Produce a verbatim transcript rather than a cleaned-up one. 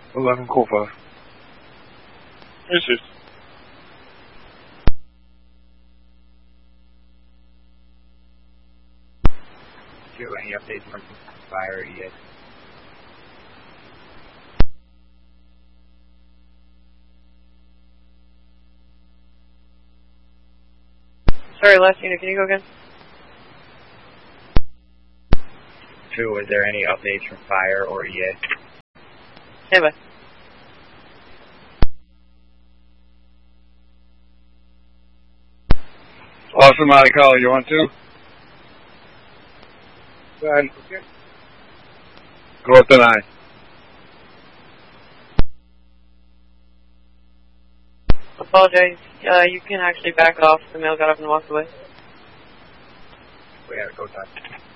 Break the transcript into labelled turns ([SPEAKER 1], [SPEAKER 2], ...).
[SPEAKER 1] eleven call five.
[SPEAKER 2] This is.
[SPEAKER 3] Do you have any updates from Fire yet?
[SPEAKER 4] Sorry, last unit, can you go again?
[SPEAKER 3] Two, is there any updates from Fire or E A?
[SPEAKER 4] Hey, bye.
[SPEAKER 1] Awesome, Mighty Caller, you want to? Go ahead. Okay. Go up to nine.
[SPEAKER 4] Apologize. Uh, you can actually back off. The male got up and walked away.
[SPEAKER 3] We gotta go time.